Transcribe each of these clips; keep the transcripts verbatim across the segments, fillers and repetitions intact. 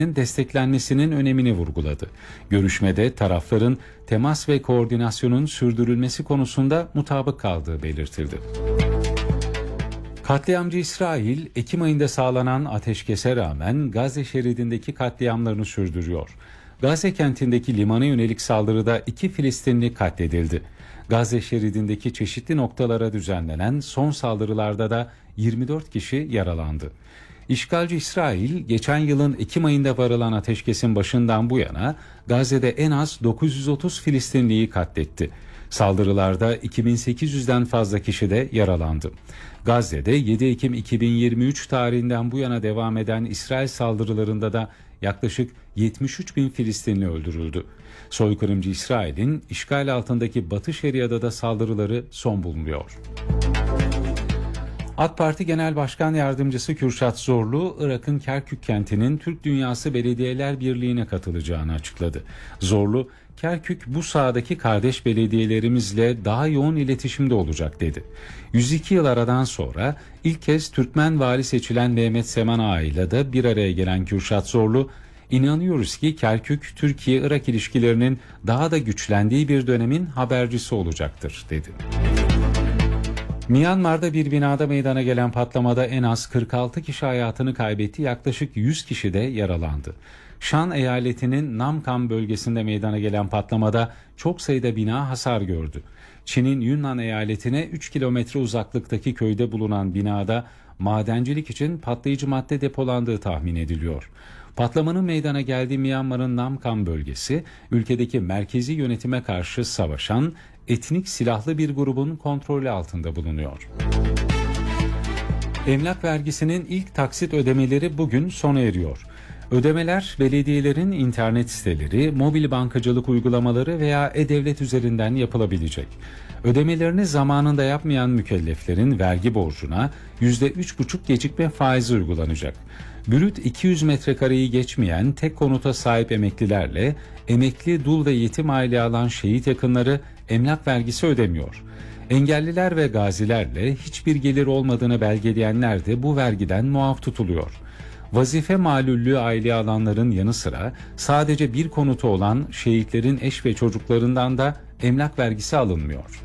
desteklenmesinin önemini vurguladı. Görüşmede tarafların temas ve koordinasyonun sürdürülmesi konusunda mutabık kaldığı belirtildi. Katliamcı İsrail, Ekim ayında sağlanan ateşkese rağmen Gazze şeridindeki katliamlarını sürdürüyor. Gazze kentindeki limana yönelik saldırıda iki Filistinli katledildi. Gazze şeridindeki çeşitli noktalara düzenlenen son saldırılarda da yirmi dört kişi yaralandı. İşgalci İsrail, geçen yılın Ekim ayında varılan ateşkesin başından bu yana Gazze'de en az dokuz yüz otuz Filistinliyi katletti. Saldırılarda iki bin sekiz yüzden fazla kişi de yaralandı. Gazze'de yedi Ekim iki bin yirmi üç tarihinden bu yana devam eden İsrail saldırılarında da yaklaşık yetmiş üç bin Filistinli öldürüldü. Soykırımcı İsrail'in işgal altındaki Batı Şeria'da da saldırıları son bulmuyor. AK Parti Genel Başkan Yardımcısı Kürşat Zorlu, Irak'ın Kerkük kentinin Türk Dünyası Belediyeler Birliği'ne katılacağını açıkladı. Zorlu, Kerkük bu sahadaki kardeş belediyelerimizle daha yoğun iletişimde olacak dedi. yüz iki yıl aradan sonra ilk kez Türkmen vali seçilen Mehmet Seman Ağa ile de bir araya gelen Kürşat Zorlu, İnanıyoruz ki Kerkük, Türkiye-Irak ilişkilerinin daha da güçlendiği bir dönemin habercisi olacaktır dedi. Myanmar'da bir binada meydana gelen patlamada en az kırk altı kişi hayatını kaybetti, yaklaşık yüz kişi de yaralandı. Şan eyaletinin Namkan bölgesinde meydana gelen patlamada çok sayıda bina hasar gördü. Çin'in Yunnan eyaletine üç kilometre uzaklıktaki köyde bulunan binada madencilik için patlayıcı madde depolandığı tahmin ediliyor. Patlamanın meydana geldiği Myanmar'ın Namkan bölgesi, ülkedeki merkezi yönetime karşı savaşan etnik silahlı bir grubun kontrolü altında bulunuyor. Emlak vergisinin ilk taksit ödemeleri bugün sona eriyor. Ödemeler belediyelerin internet siteleri, mobil bankacılık uygulamaları veya e-devlet üzerinden yapılabilecek. Ödemelerini zamanında yapmayan mükelleflerin vergi borcuna yüzde üç buçuk gecikme faizi uygulanacak. Brüt iki yüz metrekareyi geçmeyen tek konuta sahip emeklilerle emekli, dul ve yetim aile alan şehit yakınları emlak vergisi ödemiyor. Engelliler ve gazilerle hiçbir gelir olmadığını belgeleyenler de bu vergiden muaf tutuluyor. Vazife malullü aile alanların yanı sıra sadece bir konutu olan şehitlerin eş ve çocuklarından da emlak vergisi alınmıyor.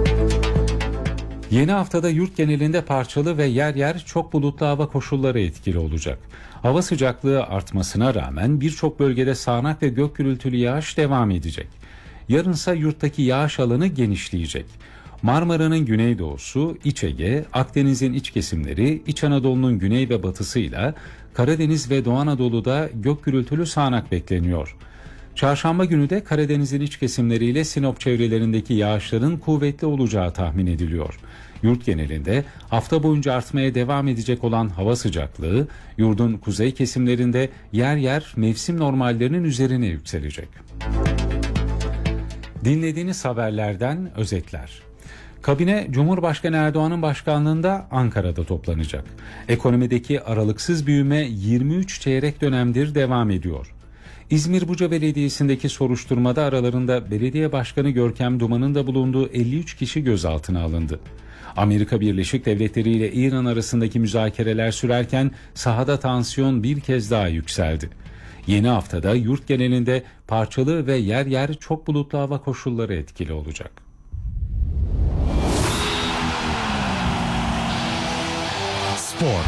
Yeni haftada yurt genelinde parçalı ve yer yer çok bulutlu hava koşulları etkili olacak. Hava sıcaklığı artmasına rağmen birçok bölgede sağanak ve gök gürültülü yağış devam edecek. Yarınsa yurttaki yağış alanı genişleyecek. Marmara'nın güneydoğusu, İç Ege, Akdeniz'in iç kesimleri, İç Anadolu'nun güney ve batısıyla Karadeniz ve Doğu Anadolu'da gök gürültülü sağanak bekleniyor. Çarşamba günü de Karadeniz'in iç kesimleriyle Sinop çevrelerindeki yağışların kuvvetli olacağı tahmin ediliyor. Yurt genelinde hafta boyunca artmaya devam edecek olan hava sıcaklığı, yurdun kuzey kesimlerinde yer yer mevsim normallerinin üzerine yükselecek. Dinlediğiniz haberlerden özetler. Kabine, Cumhurbaşkanı Erdoğan'ın başkanlığında Ankara'da toplanacak. Ekonomideki aralıksız büyüme yirmi üç çeyrek dönemdir devam ediyor. İzmir Buca Belediyesi'ndeki soruşturmada aralarında belediye başkanı Görkem Duman'ın da bulunduğu elli üç kişi gözaltına alındı. Amerika Birleşik Devletleri ile İran arasındaki müzakereler sürerken sahada tansiyon bir kez daha yükseldi. Yeni haftada yurt genelinde parçalı ve yer yer çok bulutlu hava koşulları etkili olacak. Spor.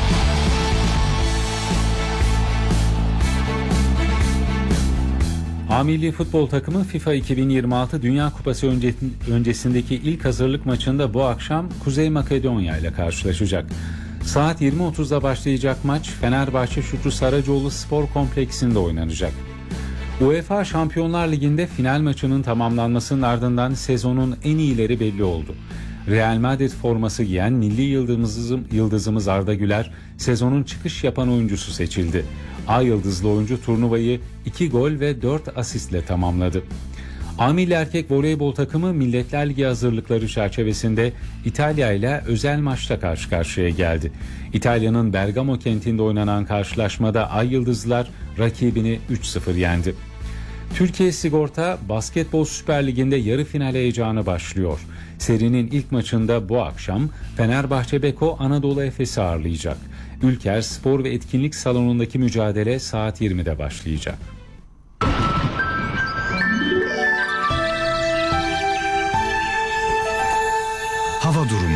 A Milli Futbol Takımı FIFA iki bin yirmi altı Dünya Kupası önce, öncesindeki ilk hazırlık maçında bu akşam Kuzey Makedonya ile karşılaşacak. Saat yirmi otuzda başlayacak maç Fenerbahçe Şükrü Saracoğlu Spor Kompleksinde oynanacak. UEFA Şampiyonlar Ligi'nde final maçının tamamlanmasının ardından sezonun en iyileri belli oldu. Real Madrid forması giyen milli yıldızımız, yıldızımız Arda Güler sezonun çıkış yapan oyuncusu seçildi. Ay yıldızlı oyuncu turnuvayı iki gol ve dört asistle tamamladı. A Milli Erkek Voleybol Takımı Milletler Ligi hazırlıkları çerçevesinde İtalya ile özel maçta karşı karşıya geldi. İtalya'nın Bergamo kentinde oynanan karşılaşmada Ay Yıldızlar rakibini üç sıfır yendi. Türkiye Sigorta Basketbol Süper Ligi'nde yarı final heyecanı başlıyor. Serinin ilk maçında bu akşam Fenerbahçe Beko Anadolu Efes'i ağırlayacak. Ülker Spor ve Etkinlik Salonu'ndaki mücadele saat yirmide başlayacak. Hava durumu.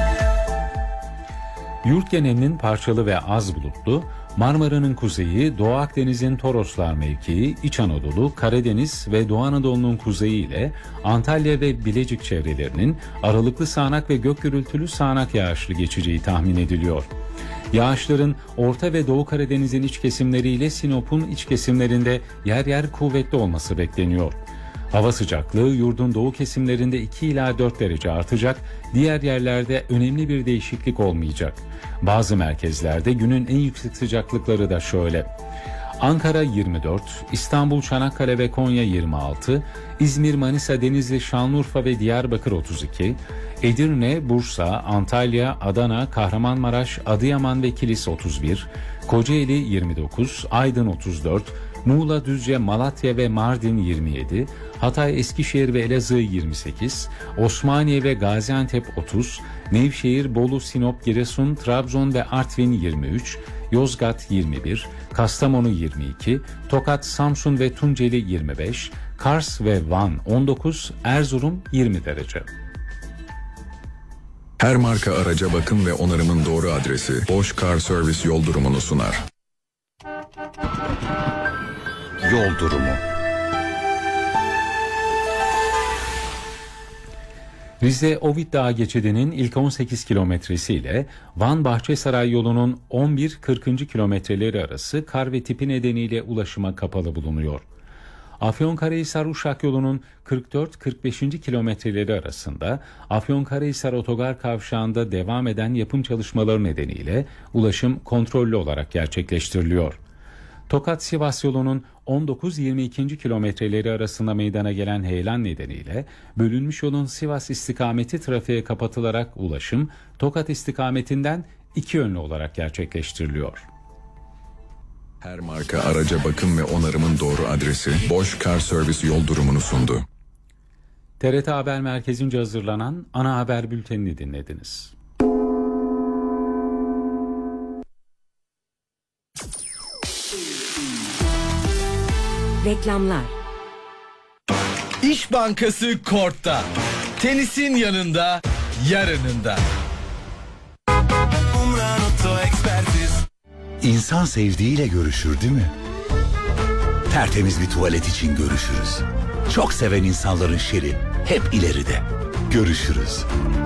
Yurt genelinin parçalı ve az bulutlu, Marmara'nın kuzeyi, Doğu Akdeniz'in Toroslar mevkii, İç Anadolu, Karadeniz ve Doğu Anadolu'nun kuzeyi ile Antalya ve Bilecik çevrelerinin aralıklı sağanak ve gök gürültülü sağanak yağışlı geçeceği tahmin ediliyor. Yağışların Orta ve Doğu Karadeniz'in iç kesimleriyle Sinop'un iç kesimlerinde yer yer kuvvetli olması bekleniyor. Hava sıcaklığı yurdun doğu kesimlerinde iki ila dört derece artacak, diğer yerlerde önemli bir değişiklik olmayacak. Bazı merkezlerde günün en yüksek sıcaklıkları da şöyle: Ankara yirmi dört, İstanbul, Çanakkale ve Konya yirmi altı, İzmir, Manisa, Denizli, Şanlıurfa ve Diyarbakır otuz iki, Edirne, Bursa, Antalya, Adana, Kahramanmaraş, Adıyaman ve Kilis otuz bir, Kocaeli yirmi dokuz, Aydın otuz dört, Muğla, Düzce, Malatya ve Mardin yirmi yedi, Hatay, Eskişehir ve Elazığ yirmi sekiz, Osmaniye ve Gaziantep otuz, Nevşehir, Bolu, Sinop, Giresun, Trabzon ve Artvin yirmi üç, Yozgat yirmi bir, Kastamonu yirmi iki, Tokat, Samsun ve Tunceli yirmi beş, Kars ve Van on dokuz, Erzurum yirmi derece. Her marka araca bakım ve onarımın doğru adresi Bosch Car Service yol durumunu sunar. Yol durumu. Rize Ovid Dağı geçidinin ilk on sekiz kilometresi ile Van Bahçesaray yolunun on bir kırkıncı kilometreleri arası kar ve tipi nedeniyle ulaşıma kapalı bulunuyor. Afyonkarahisar Uşak yolunun kırk dört kırk beşinci kilometreleri arasında Afyonkarahisar Otogar Kavşağı'nda devam eden yapım çalışmaları nedeniyle ulaşım kontrollü olarak gerçekleştiriliyor. Tokat-Sivas yolunun on dokuz yirmi ikinci kilometreleri arasında meydana gelen heyelan nedeniyle bölünmüş yolun Sivas istikameti trafiğe kapatılarak ulaşım Tokat istikametinden iki yönlü olarak gerçekleştiriliyor. Her marka araca bakım ve onarımın doğru adresi Bosch Car Service yol durumunu sundu. T R T Haber Merkezi'nce hazırlanan ana haber bültenini dinlediniz. Reklamlar. İş Bankası Kort'ta. Tenisin yanında, yarınında. İnsan sevdiğiyle görüşür değil mi? Tertemiz bir tuvalet için görüşürüz. Çok seven insanların şeri hep ileride. Görüşürüz.